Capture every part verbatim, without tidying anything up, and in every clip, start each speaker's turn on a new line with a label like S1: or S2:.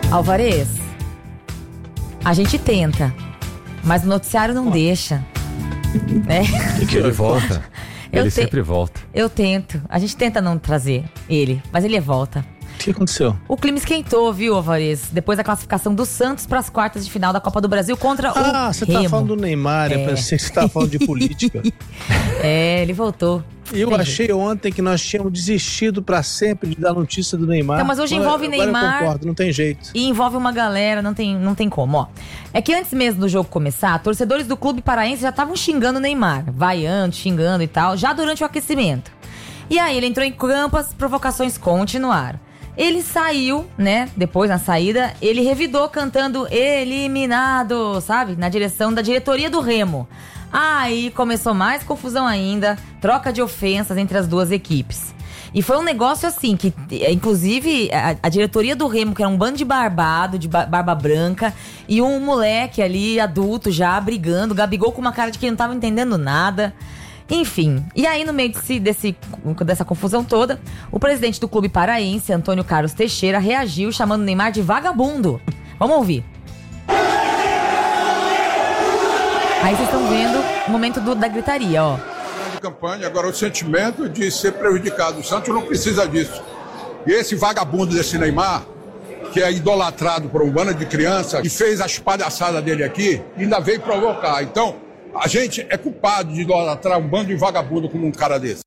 S1: Alvarez, a gente tenta, mas o noticiário não deixa. Né?
S2: E que ele volta.
S1: Eu
S2: ele
S1: te...
S2: sempre volta.
S1: Eu tento. A gente tenta não trazer ele, mas ele volta.
S3: O que aconteceu?
S1: O clima esquentou, viu, Alvarez? Depois da classificação do Santos para as quartas de final da Copa do Brasil contra
S3: ah,
S1: o Remo.
S3: Ah, você tá falando do Neymar, é. Eu pensei que você tava falando de política.
S1: É, ele voltou.
S3: Eu
S1: Tem
S3: achei
S1: jeito.
S3: ontem que nós tínhamos desistido pra sempre de dar notícia do Neymar.
S1: Então, mas hoje envolve
S3: agora,
S1: Neymar.
S3: Agora eu concordo, não tem jeito.
S1: E envolve uma galera, não tem, não tem como, ó. É que antes mesmo do jogo começar, torcedores do clube paraense já estavam xingando o Neymar, vaiando, xingando e tal, já durante o aquecimento. E aí ele entrou em campo, as provocações continuaram. Ele saiu, né, depois na saída, ele revidou cantando eliminado, sabe? Na direção da diretoria do Remo. Aí começou mais confusão ainda, troca de ofensas entre as duas equipes. E foi um negócio assim, que inclusive a, a diretoria do Remo, que era um bando de barbado, de ba- barba branca, e um moleque ali, adulto já, brigando, Gabigol com uma cara de que não tava entendendo nada. Enfim, e aí no meio desse, desse, dessa confusão toda, o presidente do clube paraense, Antônio Carlos Teixeira, reagiu chamando o Neymar de vagabundo. Vamos ouvir. Aí vocês estão vendo o momento do, da gritaria, ó.
S4: De campanha, agora o sentimento de ser prejudicado. O Santos não precisa disso. E esse vagabundo desse Neymar, que é idolatrado por um bando de crianças, que fez as palhaçadas dele aqui, ainda veio provocar. Então, a gente é culpado de idolatrar um bando de vagabundo como um cara desse.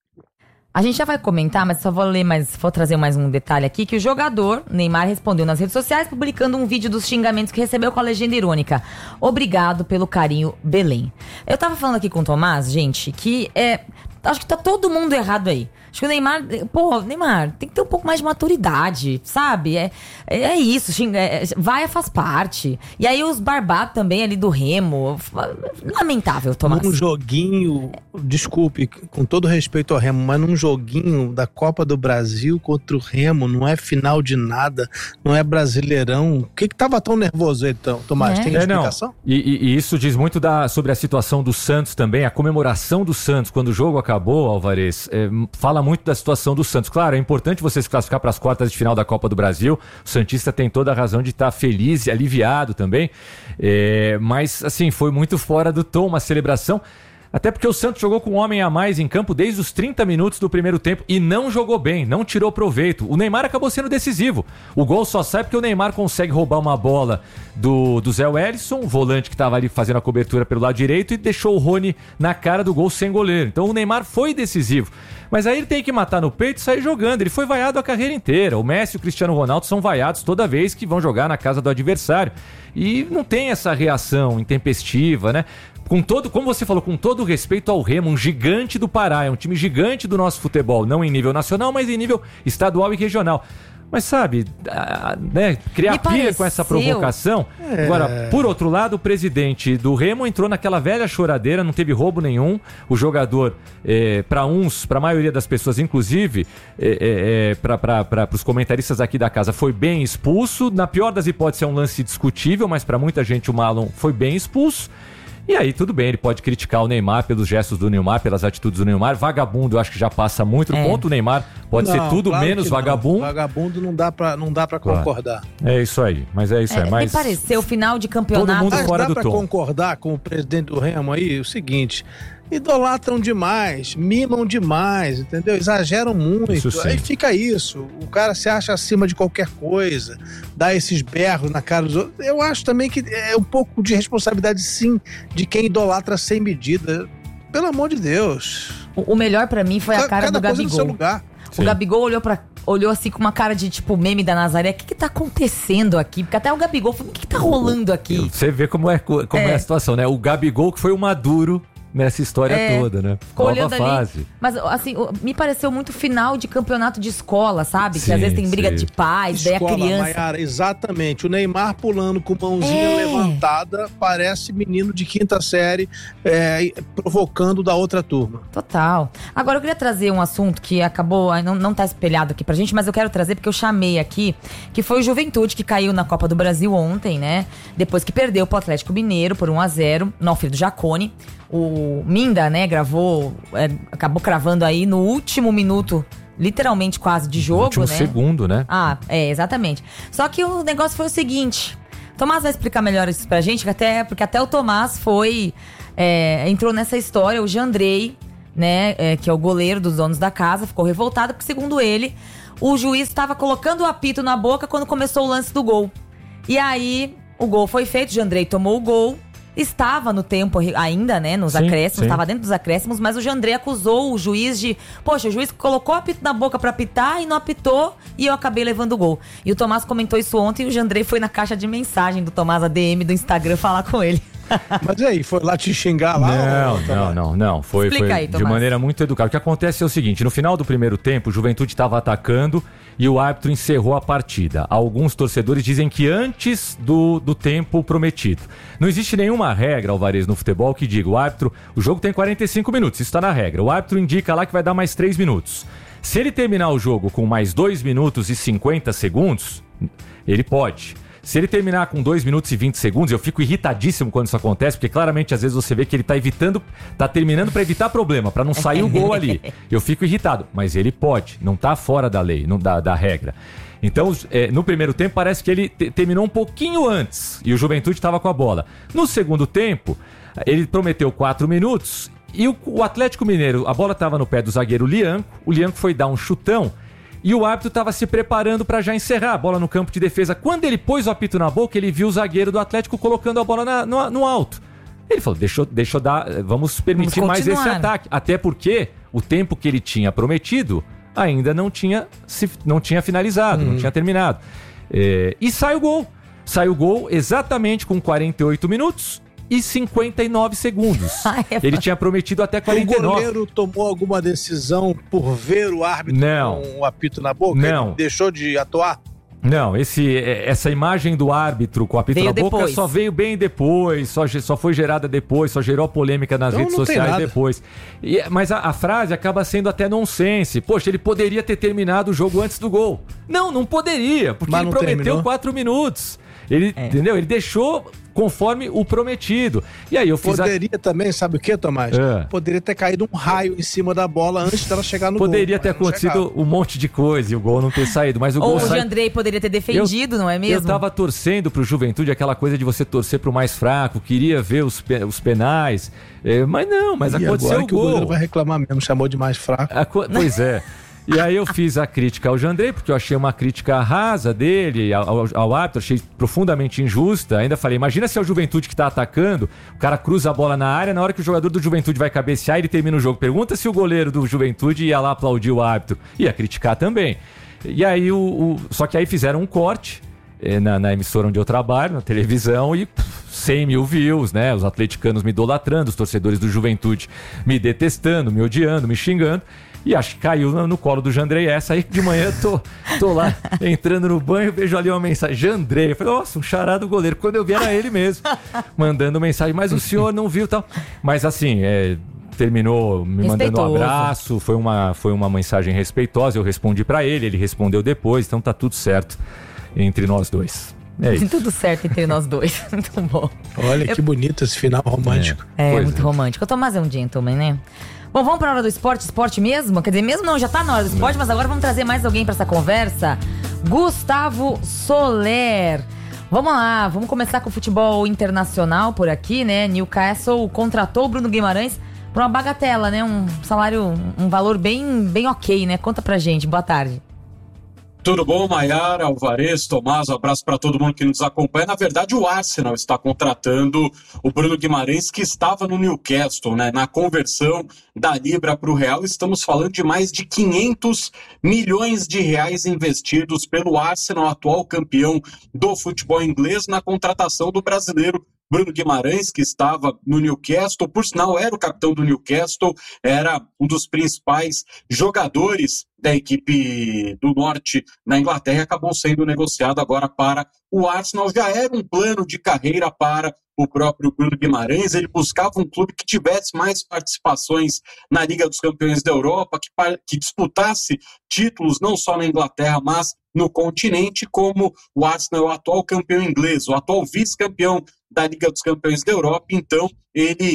S1: A gente já vai comentar, mas só vou ler mais, vou trazer mais um detalhe aqui, que o jogador, Neymar, respondeu nas redes sociais, publicando um vídeo dos xingamentos que recebeu com a legenda irônica: obrigado pelo carinho, Belém. Eu tava falando aqui com o Tomás, gente, que é... acho que tá todo mundo errado aí. Acho que o Neymar, pô, Neymar, tem que ter um pouco mais de maturidade, sabe? É, é isso, xinga, é, vai faz parte. E aí os barbados também ali do Remo, lamentável, Tomás.
S3: Num joguinho, desculpe, com todo respeito ao Remo, mas num joguinho da Copa do Brasil contra o Remo, não é final de nada, não é Brasileirão. O que que tava tão nervoso aí, então, Tomás? É. Tem
S2: é,
S3: explicação?
S2: Não. E, e, e isso diz muito da, sobre a situação do Santos também, a comemoração do Santos, quando o jogo acabou, Alvarez, é, fala muito da situação do Santos. Claro, é importante você se classificar para as quartas de final da Copa do Brasil. O santista tem toda a razão de estar feliz e aliviado também. É, mas, assim, foi muito fora do tom uma celebração. Até porque o Santos jogou com um homem a mais em campo desde os trinta minutos do primeiro tempo e não jogou bem, não tirou proveito. O Neymar acabou sendo decisivo. O gol só sai porque o Neymar consegue roubar uma bola do, do Zé Wellison, volante que estava ali fazendo a cobertura pelo lado direito, e deixou o Rony na cara do gol sem goleiro. Então o Neymar foi decisivo. Mas aí ele tem que matar no peito e sair jogando. Ele foi vaiado a carreira inteira. O Messi e o Cristiano Ronaldo são vaiados toda vez que vão jogar na casa do adversário. E não tem essa reação intempestiva, né? Com todo, como você falou, com todo respeito ao Remo, um gigante do Pará, é um time gigante do nosso futebol, não em nível nacional, mas em nível estadual e regional. Mas sabe, a, né, criar pilha com essa provocação. É. Agora, por outro lado, o presidente do Remo entrou naquela velha choradeira, não teve roubo nenhum. O jogador, é, para uns, para a maioria das pessoas, inclusive, é, é, para os comentaristas aqui da casa, foi bem expulso. Na pior das hipóteses, é um lance discutível, mas para muita gente o Marlon foi bem expulso. E aí, tudo bem, ele pode criticar o Neymar pelos gestos do Neymar, pelas atitudes do Neymar. Vagabundo, eu acho que já passa muito do é. ponto. O Neymar pode não, ser tudo claro menos vagabundo.
S3: Vagabundo não dá pra, não dá pra claro. concordar.
S2: É isso aí, mas é isso é, aí. Mas
S1: me pareceu, final de campeonato...
S2: Todo mundo
S3: mas
S2: fora
S3: dá
S2: do
S3: pra
S2: tom.
S3: concordar com o presidente do Remo aí, o seguinte... Idolatram demais, mimam demais, entendeu? Exageram muito, aí fica isso. O cara se acha acima de qualquer coisa, dá esses berros na cara dos outros. Eu acho também que é um pouco de responsabilidade, sim, de quem idolatra sem medida. Pelo amor de Deus.
S1: O, o melhor pra mim foi a cara
S3: Cada
S1: do Gabigol.
S3: No seu lugar.
S1: O Gabigol olhou, pra, olhou assim com uma cara de tipo meme da Nazaré. O que que tá acontecendo aqui? Porque até o Gabigol falou, o que que tá rolando aqui?
S2: Você vê como é, como é. é a situação, né? O Gabigol que foi o Maduro nessa história é, toda, né? Nova fase.
S1: Ali, mas, assim, me pareceu muito final de campeonato de escola, sabe?
S2: Sim,
S1: que às vezes tem briga
S2: sim.
S1: de pais,
S3: escola,
S1: daí a criança...
S3: Maiara, exatamente. O Neymar pulando com mãozinha é. levantada, parece menino de quinta série, é, provocando da outra turma.
S1: Total. Agora eu queria trazer um assunto que acabou, não, não tá espelhado aqui pra gente, mas eu quero trazer porque eu chamei aqui, que foi o Juventude, que caiu na Copa do Brasil ontem, né? Depois que perdeu pro Atlético Mineiro por um a zero, no Alfredo Jaconi. O Minda, né, gravou, é, acabou cravando aí no último minuto literalmente quase de jogo,
S2: último
S1: né?
S2: segundo, né?
S1: Ah, é, exatamente. Só que o negócio foi o seguinte, Tomás vai explicar melhor isso pra gente, que até, porque até o Tomás foi, é, entrou nessa história, o Jandrei, né, é, que é o goleiro dos donos da casa, ficou revoltado, porque segundo ele, o juiz estava colocando o apito na boca quando começou o lance do gol. E aí, o gol foi feito, o Jandrei tomou o gol, estava no tempo ainda, né, nos sim, acréscimos, estava dentro dos acréscimos, mas o Jandrei acusou o juiz de, poxa, o juiz colocou o apito na boca pra apitar e não apitou e eu acabei levando o gol. E o Tomás comentou isso ontem e o Jandrei foi na caixa de mensagem do Tomás, a D M do Instagram, falar com ele.
S3: Mas aí, foi lá te xingar lá?
S2: Não,
S3: ou...
S2: não, não, não. Foi, foi
S1: aí,
S2: de maneira muito educada. O que acontece é o seguinte, no final do primeiro tempo, o Juventude estava atacando e o árbitro encerrou a partida. Alguns torcedores dizem que antes do, do tempo prometido. Não existe nenhuma regra, Alvarez, no futebol que diga, o árbitro, o jogo tem quarenta e cinco minutos, isso está na regra. O árbitro indica lá que vai dar mais três minutos. Se ele terminar o jogo com mais dois minutos e cinquenta segundos, ele pode. Se ele terminar com dois minutos e vinte segundos, eu fico irritadíssimo quando isso acontece, porque claramente às vezes você vê que ele tá evitando, tá terminando para evitar problema, para não sair o gol ali. Eu fico irritado, mas ele pode, não tá fora da lei, não, da, da regra. Então, é, no primeiro tempo parece que ele te, terminou um pouquinho antes e o Juventude estava com a bola. No segundo tempo, ele prometeu quatro minutos e o, o Atlético Mineiro, a bola estava no pé do zagueiro Lianco, o Lianco foi dar um chutão, e o árbitro estava se preparando para já encerrar a bola no campo de defesa. Quando ele pôs o apito na boca, ele viu o zagueiro do Atlético colocando a bola na, no, no alto. Ele falou, deixa, deixa eu dar, vamos permitir vamos mais esse ataque. Até porque o tempo que ele tinha prometido ainda não tinha, se, não tinha finalizado, hum. não tinha terminado. É, e sai o gol. Sai o gol exatamente com quarenta e oito minutos. E cinquenta e nove segundos. Ele tinha prometido até quarenta e nove.
S3: O goleiro tomou alguma decisão por ver o árbitro
S2: não.
S3: com o apito na boca?
S2: Não.
S3: Ele deixou de atuar?
S2: Não, esse, essa imagem do árbitro com o apito
S1: veio
S2: na boca
S1: depois.
S2: Só veio bem depois, só, só foi gerada depois, só gerou polêmica nas
S3: então,
S2: redes sociais depois. E, mas a, a frase acaba sendo até nonsense. Poxa, ele poderia ter terminado o jogo antes do gol. Não, não poderia, porque
S3: mas
S2: ele prometeu terminou. quatro minutos. Ele, é. entendeu? Ele deixou conforme o prometido. E aí eu fiz
S3: Poderia
S2: a...
S3: também, sabe o que, Tomás?
S2: É.
S3: Poderia ter caído um raio em cima da bola antes dela chegar no
S2: poderia
S3: gol.
S2: Poderia ter acontecido chegava. um monte de coisa e o gol não ter saído, mas o
S1: Ou
S2: gol
S1: o
S2: sai...
S1: Jandrei poderia ter defendido,
S2: eu,
S1: não é mesmo?
S2: Eu tava torcendo pro Juventude, aquela coisa de você torcer pro mais fraco, queria ver os, pe... os penais, é, mas não, mas
S3: e
S2: aconteceu
S3: agora
S2: o
S3: que
S2: gol.
S3: O goleiro vai reclamar mesmo, chamou de mais fraco.
S2: Aco... Pois é. E aí eu fiz a crítica ao Jandrei, porque eu achei uma crítica rasa dele, ao, ao árbitro, achei profundamente injusta. Ainda falei, imagina se é o Juventude que tá atacando, o cara cruza a bola na área, na hora que o jogador do Juventude vai cabecear, ele termina o jogo. Pergunta se o goleiro do Juventude ia lá aplaudir o árbitro. Ia criticar também. E aí, o, o... só que aí fizeram um corte eh, na, na emissora onde eu trabalho, na televisão, e pff, cem mil views, né? Os atleticanos me idolatrando, os torcedores do Juventude me detestando, me odiando, me xingando. E acho que caiu no, no colo do Jandrei essa. Aí de manhã tô, tô lá entrando no banho, vejo ali uma mensagem, Jandrei. Eu falei, nossa, um xará do goleiro. Quando eu vi era ele mesmo, mandando mensagem, mas o senhor não viu e tal. Mas assim, é, terminou me mandando um abraço, foi uma, foi uma mensagem respeitosa, eu respondi pra ele, ele respondeu depois, então tá tudo certo entre nós dois. É isso.
S1: Tudo certo entre nós dois. Muito bom.
S3: Olha
S1: eu...
S3: que bonito esse final romântico.
S1: É, é muito
S2: é.
S1: romântico. O Tomás é um gentleman, né? Bom, vamos pra hora do esporte, esporte mesmo? Quer dizer, mesmo não, já tá na hora do esporte, mas agora vamos trazer mais alguém pra essa conversa. Gustavo Soler. Vamos lá, vamos começar com o futebol internacional por aqui, né? Newcastle contratou o Bruno Guimarães por uma bagatela, né? Um salário, um valor bem, bem ok, né? Conta pra gente, boa tarde.
S5: Tudo bom, Maiara, Alvarez, Tomás, um abraço para todo mundo que nos acompanha. Na verdade, o Arsenal está contratando o Bruno Guimarães, que estava no Newcastle, né? Na conversão da Libra para o Real, estamos falando de mais de quinhentos milhões de reais investidos pelo Arsenal, atual campeão do futebol inglês, na contratação do brasileiro Bruno Guimarães, que estava no Newcastle, por sinal era o capitão do Newcastle, era um dos principais jogadores da equipe do Norte na Inglaterra, acabou sendo negociado agora para o Arsenal. Já era um plano de carreira para o próprio Bruno Guimarães, ele buscava um clube que tivesse mais participações na Liga dos Campeões da Europa, que, que disputasse títulos não só na Inglaterra, mas no continente, como o Arsenal é o atual campeão inglês, o atual vice-campeão da Liga dos Campeões da Europa. Então ele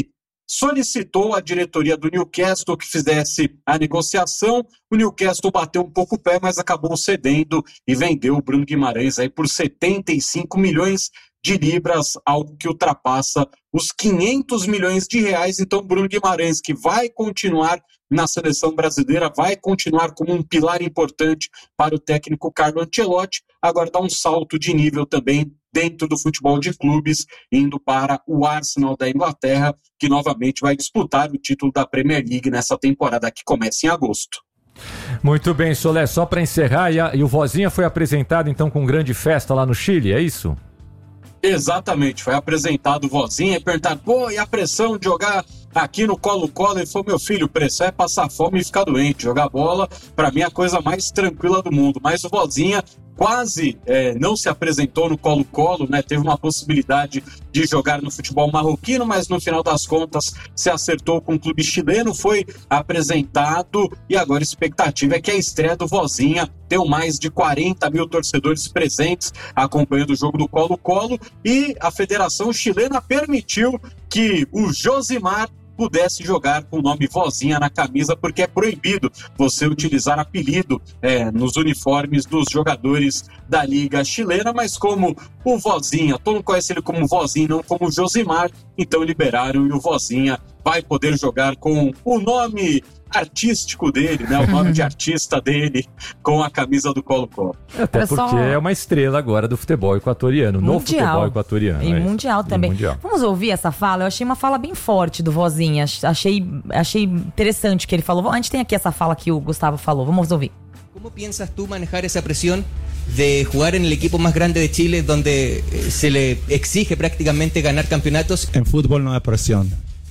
S5: solicitou à diretoria do Newcastle que fizesse a negociação. O Newcastle bateu um pouco o pé, mas acabou cedendo e vendeu o Bruno Guimarães aí por setenta e cinco milhões de libras, algo que ultrapassa os quinhentos milhões de reais. Então, Bruno Guimarães, que vai continuar na seleção brasileira, vai continuar como um pilar importante para o técnico Carlo Ancelotti, agora dá um salto de nível também dentro do futebol de clubes, indo para o Arsenal da Inglaterra, que novamente vai disputar o título da Premier League nessa temporada que começa em agosto.
S2: Muito bem, Solé, só para encerrar, e, a, e o Vozinha foi apresentado então com grande festa lá no Chile, é isso?
S5: Exatamente, foi apresentado o Vozinha e perguntaram, pô, e a pressão de jogar aqui no Colo-Colo? Ele falou, meu filho, pressão é passar fome e ficar doente, jogar bola, pra mim é a coisa mais tranquila do mundo. Mas o Vozinha quase é, não se apresentou no Colo-Colo, né? Teve uma possibilidade de jogar no futebol marroquino, mas no final das contas se acertou com o clube chileno, foi apresentado e agora a expectativa é que a estreia do Vozinha deu mais de quarenta mil torcedores presentes acompanhando o jogo do Colo-Colo e a Federação Chilena permitiu que o Josimar pudesse jogar com o nome Vozinha na camisa, porque é proibido você utilizar apelido é, nos uniformes dos jogadores da Liga Chilena, mas como o Vozinha, todo mundo conhece ele como Vozinha, não como Josimar, então liberaram e o Vozinha vai poder jogar com o nome artístico dele, né? O nome de artista dele com a camisa do Colo-Colo.
S2: Até
S1: Olha
S2: porque
S1: só...
S2: é uma estrela agora do futebol equatoriano,
S1: mundial.
S2: No futebol equatoriano.
S1: E
S2: é
S1: mundial
S2: isso.
S1: também.
S2: E mundial.
S1: Vamos ouvir essa fala? Eu achei uma fala bem forte do Vozinha. Achei, achei interessante o que ele falou. A gente tem aqui essa fala que o Gustavo falou. Vamos ouvir.
S6: ¿Cómo piensas tú manejar esa presión de jugar en el equipo más grande de Chile, donde se le exige prácticamente ganar campeonatos?
S7: En fútbol no hay presión.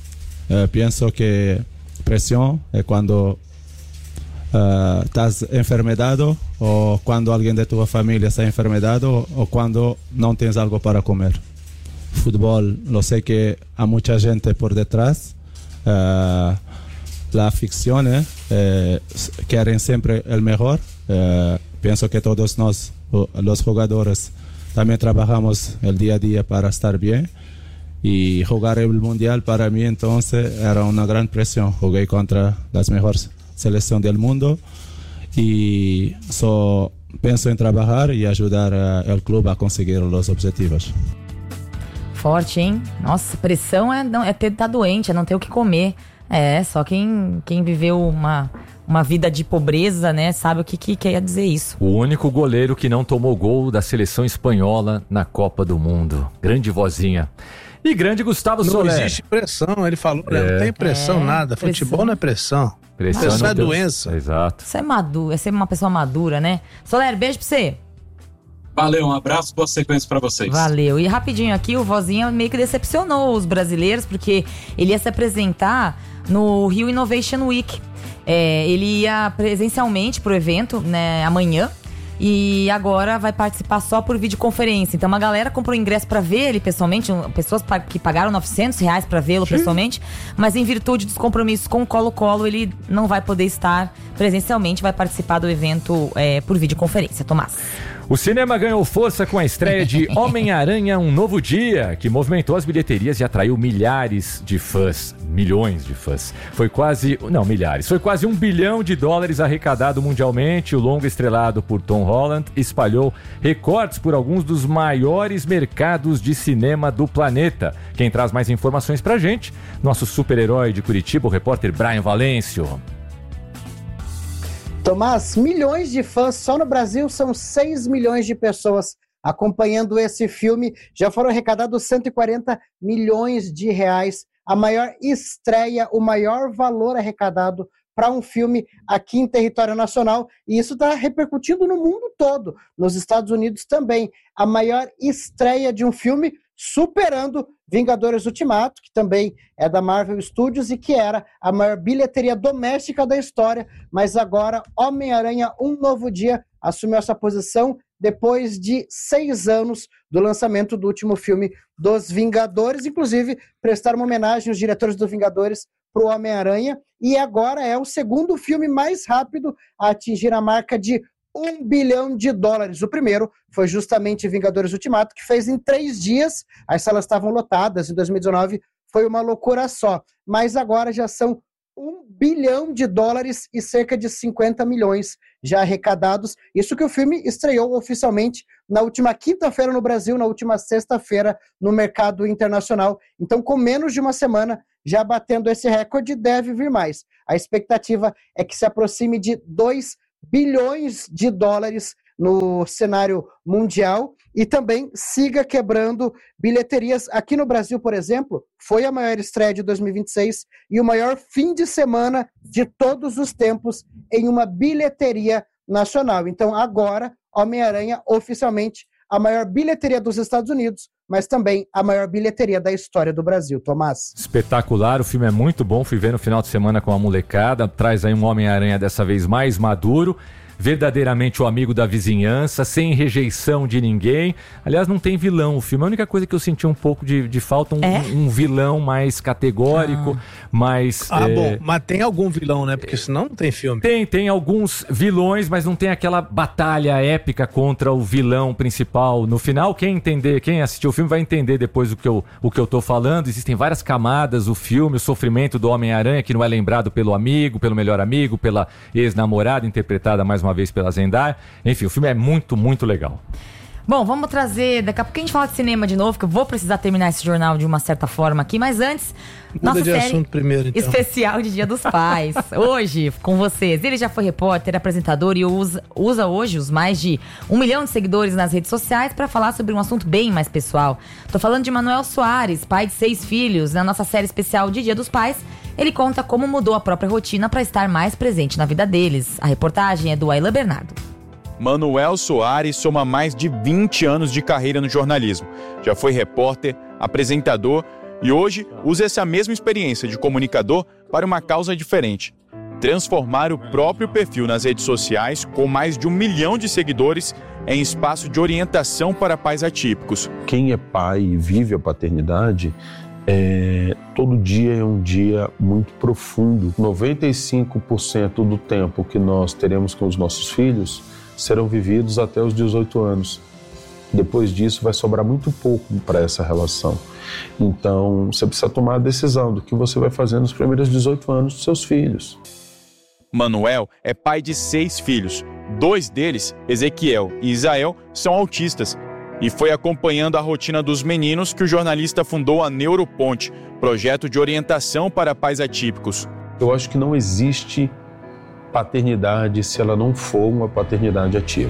S7: Eh, pienso que presión es cuando uh, estás enfermedado o cuando alguien de tu familia está enfermedado o cuando no tienes algo para comer. Fútbol, lo sé que hay mucha gente por detrás. Uh, la afición eh, quieren siempre el mejor. Uh, pienso que todos nos, los jugadores, también trabajamos el día a día para estar bien. Y jugar el mundial para mí entonces era una gran presión. Jugué contra las mejores selecciones del mundo y so, pienso en trabajar y ayudar al club a conseguir los objetivos.
S1: Forte, hein? Nossa, pressão é, não, é ter tá doente, é não ter o que comer. É, só quem, quem viveu uma, uma vida de pobreza, né, sabe o que, que quer dizer isso.
S2: O único goleiro que não tomou gol da seleção espanhola na Copa do Mundo. Grande Vozinha. E grande Gustavo Soler.
S3: Não existe pressão, ele falou, né?
S2: É.
S3: Não tem pressão,
S1: É,
S3: nada.
S1: pressão.
S3: Futebol não é pressão.
S2: Pressão,
S3: Pressão é
S2: Deus.
S3: doença.
S2: Exato.
S1: Isso é maduro, é ser uma pessoa madura, né? Soler, beijo pra você.
S5: Valeu, um abraço, boa sequência pra vocês.
S1: Valeu. E rapidinho aqui, o Vozinha meio que decepcionou os brasileiros, porque ele ia se apresentar no Rio Innovation Week. É, ele ia presencialmente pro evento, né, amanhã. E agora vai participar só por videoconferência. Então uma galera comprou ingresso pra ver ele pessoalmente, pessoas que pagaram novecentos reais pra vê-lo Sim. pessoalmente, mas em virtude dos compromissos com o Colo-Colo, ele não vai poder estar presencialmente, vai participar do evento é, por videoconferência. Tomás.
S2: O cinema ganhou força com a estreia de Homem-Aranha Um Novo Dia, que movimentou as bilheterias e atraiu milhares de fãs, milhões de fãs. Foi quase, não, milhares, foi quase um bilhão de dólares arrecadado mundialmente. O longa estrelado por Tom Holland espalhou recordes por alguns dos maiores mercados de cinema do planeta. Quem traz mais informações pra gente, nosso super-herói de Curitiba, o repórter Brian Valêncio.
S8: Tomás, milhões de fãs, só no Brasil são seis milhões de pessoas acompanhando esse filme. Já foram arrecadados cento e quarenta milhões de reais, a maior estreia, o maior valor arrecadado para um filme aqui em território nacional. E isso está repercutindo no mundo todo, nos Estados Unidos também. A maior estreia de um filme, superando Vingadores Ultimato, que também é da Marvel Studios e que era a maior bilheteria doméstica da história, mas agora Homem-Aranha Um Novo Dia assumiu essa posição depois de seis anos do lançamento do último filme dos Vingadores. Inclusive, prestaram uma homenagem aos diretores dos Vingadores para o Homem-Aranha, e agora é o segundo filme mais rápido a atingir a marca de um bilhão de dólares. O primeiro foi justamente Vingadores Ultimato, que fez em três dias. As salas estavam lotadas. Em dois mil e dezenove foi uma loucura só. Mas agora já são um bilhão de dólares e cerca de cinquenta milhões já arrecadados. Isso que o filme estreou oficialmente na última quinta-feira no Brasil, na última sexta-feira no mercado internacional. Então, com menos de uma semana, já batendo esse recorde, deve vir mais. A expectativa é que se aproxime de dois bilhões de dólares no cenário mundial e também siga quebrando bilheterias. Aqui no Brasil, por exemplo, foi a maior estreia de dois mil e vinte e seis e o maior fim de semana de todos os tempos em uma bilheteria nacional. Então, agora, Homem-Aranha, oficialmente, a maior bilheteria dos Estados Unidos, mas também a maior bilheteria da história do Brasil. Tomás?
S2: Espetacular, o filme é muito bom, fui ver no final de semana com a molecada, traz aí um Homem-Aranha dessa vez mais maduro, verdadeiramente o amigo da vizinhança, sem rejeição de ninguém. Aliás, não tem vilão o filme. A única coisa que eu senti um pouco de, de falta, um, é? um vilão mais categórico, ah. mais...
S3: Ah,
S2: é...
S3: bom, mas tem algum vilão, né? Porque senão não tem filme.
S2: Tem, tem alguns vilões, mas não tem aquela batalha épica contra o vilão principal. No final, quem entender, quem assistiu o filme vai entender depois o que eu, o que eu tô falando. Existem várias camadas, o filme, o sofrimento do Homem-Aranha, que não é lembrado pelo amigo, pelo melhor amigo, pela ex-namorada, interpretada mais uma vez pela Zendaya. Enfim, o filme é muito, muito legal.
S1: Bom, vamos trazer, daqui a pouco a gente fala de cinema de novo, que eu vou precisar terminar esse jornal de uma certa forma aqui, mas antes,
S3: Muda
S1: nossa
S3: de
S1: série
S3: assunto primeiro, então.
S1: especial de Dia dos Pais, hoje com vocês. Ele já foi repórter, apresentador e usa, usa hoje os mais de um milhão de seguidores nas redes sociais para falar sobre um assunto bem mais pessoal. Tô falando de Manuel Soares, pai de seis filhos. Na nossa série especial de Dia dos Pais, ele conta como mudou a própria rotina para estar mais presente na vida deles. A reportagem é do Aylan Bernardo.
S9: Manuel Soares soma mais de vinte anos de carreira no jornalismo. Já foi repórter, apresentador e hoje usa essa mesma experiência de comunicador para uma causa diferente: transformar o próprio perfil nas redes sociais, com mais de um milhão de seguidores, em espaço de orientação para pais atípicos.
S10: Quem é pai e vive a paternidade, é, todo dia é um dia muito profundo. noventa e cinco por cento do tempo que nós teremos com os nossos filhos serão vividos até os dezoito anos. Depois disso vai sobrar muito pouco para essa relação. Então você precisa tomar a decisão do que você vai fazer nos primeiros dezoito anos dos seus filhos.
S9: Manuel é pai de seis filhos. Dois deles, Ezequiel e Isael, são autistas. E foi acompanhando a rotina dos meninos que o jornalista fundou a Neuroponte, projeto de orientação para pais atípicos.
S10: Eu acho que não existe paternidade se ela não for uma paternidade ativa.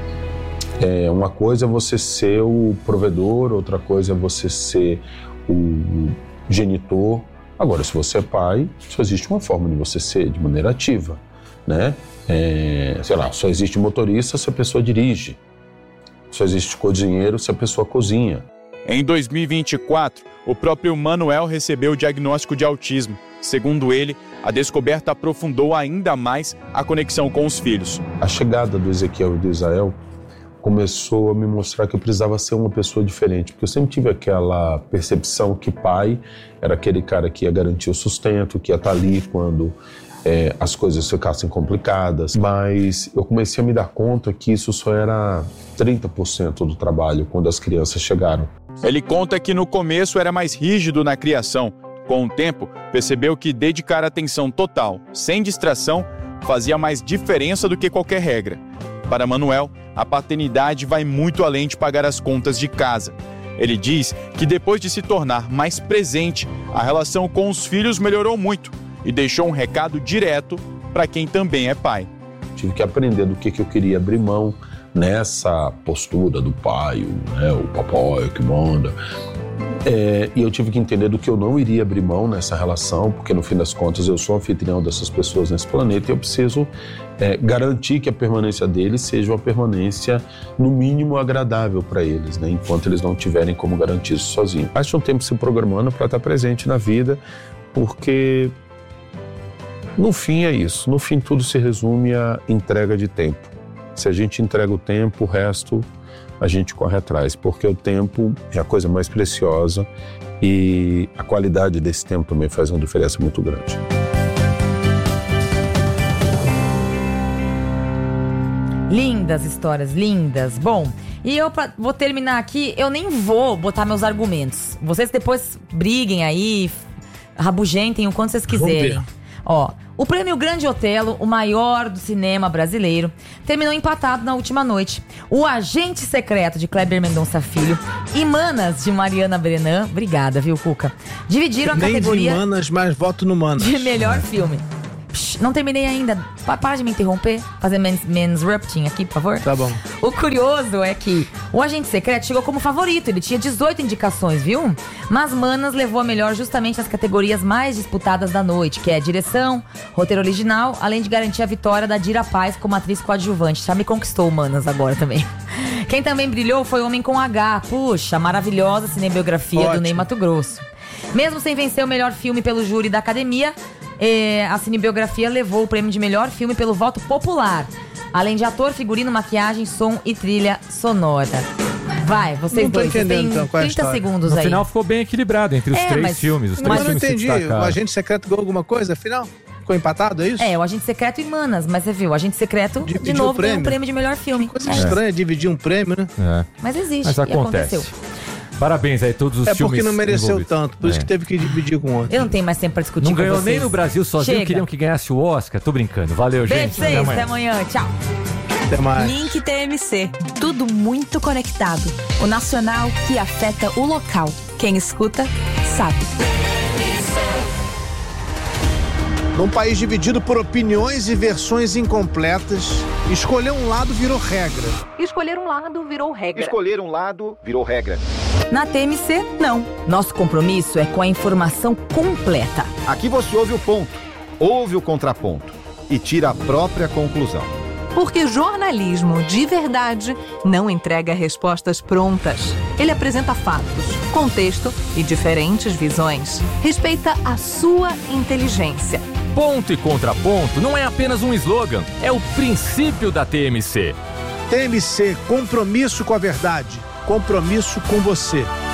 S10: É, uma coisa é você ser o provedor, outra coisa é você ser o genitor. Agora, se você é pai, só existe uma forma de você ser de maneira ativa, né? É, sei lá, só existe motorista se a pessoa dirige. Só existe cozinheiro se a pessoa cozinha.
S9: Em dois mil e vinte e quatro, o próprio Manuel recebeu o diagnóstico de autismo. Segundo ele, a descoberta aprofundou ainda mais a conexão com os filhos.
S10: A chegada do Ezequiel e do Isael começou a me mostrar que eu precisava ser uma pessoa diferente, porque eu sempre tive aquela percepção que pai era aquele cara que ia garantir o sustento, que ia estar ali quando é, as coisas ficassem complicadas, mas eu comecei a me dar conta que isso só era trinta por cento do trabalho quando as crianças chegaram.
S9: Ele conta que no começo era mais rígido na criação. Com o tempo, percebeu que dedicar atenção total, sem distração, fazia mais diferença do que qualquer regra. Para Manuel, a paternidade vai muito além de pagar as contas de casa. Ele diz que depois de se tornar mais presente, a relação com os filhos melhorou muito e deixou um recado direto para quem também é pai.
S10: Tive que aprender do que, que eu queria abrir mão nessa postura do pai, o, né, o papai que manda. É, e eu tive que entender do que eu não iria abrir mão nessa relação, porque no fim das contas eu sou anfitrião dessas pessoas nesse planeta e eu preciso é, garantir que a permanência deles seja uma permanência no mínimo agradável para eles, né, enquanto eles não tiverem como garantir isso sozinhos. Acho um tempo se programando para estar presente na vida, porque no fim é isso, no fim tudo se resume à entrega de tempo. Se a gente entrega o tempo, o resto a gente corre atrás, porque o tempo é a coisa mais preciosa e a qualidade desse tempo também faz uma diferença muito grande.
S1: Lindas histórias, lindas. Bom, E eu pra, vou terminar aqui, eu nem vou botar meus argumentos. Vocês depois briguem aí, rabugentem o quanto vocês quiserem. Ó, o prêmio Grande Otelo, o maior do cinema brasileiro, terminou empatado na última noite. O Agente Secreto, de Kleber Mendonça Filho, e Manas, de Mariana Brenan, obrigada, viu, Cuca? Dividiram a
S3: Nem
S1: categoria
S3: de Manas, mas voto no Manas.
S1: de melhor filme. Psh, não terminei ainda. Pa- Para de me interromper. Fazer menos, menos rapting aqui, por favor.
S3: Tá bom.
S1: O curioso é que o Agente Secreto chegou como favorito. Ele tinha dezoito indicações, viu? Mas Manas levou a melhor justamente nas categorias mais disputadas da noite, que é direção, roteiro original, além de garantir a vitória da Dira Paz como atriz coadjuvante. Já me conquistou o Manas agora também. Quem também brilhou foi o Homem com H. Puxa, a maravilhosa cinebiografia
S3: Ótimo.
S1: do Ney Matogrosso. Mesmo sem vencer o melhor filme pelo júri da Academia, eh, a cinebiografia levou o prêmio de melhor filme pelo voto popular, além de ator, figurino, maquiagem, som e trilha sonora. Vai, vocês
S3: Não tô
S1: dois, vocês
S3: entendendo,
S1: têm
S3: então, qual é a
S1: trinta
S3: história.
S1: segundos
S2: No
S1: aí.
S2: final ficou bem equilibrado entre os
S1: É,
S2: três
S1: mas-
S2: filmes. Os três
S3: Mas eu não
S2: filmes se
S3: entendi. O
S2: destacaram.
S3: Agente Secreto ganhou alguma coisa, afinal? Ficou empatado, é isso?
S1: É, o Agente Secreto e Manas, mas você viu, o Agente Secreto de
S3: Dividiu
S1: novo
S3: o
S1: ganhou um
S3: prêmio.
S1: prêmio de melhor filme.
S3: Coisa
S1: É,
S3: estranha dividir um prêmio, né?
S2: É.
S1: mas existe,
S2: Mas
S1: e
S2: acontece.
S1: aconteceu.
S2: Parabéns aí a todos os
S3: É
S2: filmes
S3: porque não mereceu
S2: envolvidos.
S3: tanto, por isso
S2: É.
S3: que teve que dividir com outro.
S1: Eu não tenho mais tempo pra discutir
S2: Não
S1: com
S2: ganhou
S1: vocês.
S2: nem no Brasil sozinho,
S1: Chega.
S2: queriam que ganhasse o Oscar. Tô brincando. Valeu,
S1: Beijo
S2: gente.
S1: pra vocês, até amanhã. Tchau.
S3: Até mais.
S11: Link T M C. Tudo muito conectado. O nacional que afeta o local. Quem escuta, sabe.
S3: Num país dividido por opiniões e versões incompletas, escolher um lado virou regra.
S11: Escolher um lado virou regra.
S12: Escolher um lado virou regra.
S1: Na T M C, não. Nosso compromisso é com a informação completa.
S12: Aqui você ouve o ponto, ouve o contraponto e tira a própria conclusão.
S11: Porque jornalismo de verdade não entrega respostas prontas. Ele apresenta fatos, contexto e diferentes visões. Respeita a sua inteligência.
S13: Ponto e contraponto não é apenas um slogan, é o princípio da T M C.
S3: T M C, compromisso com a verdade, compromisso com você.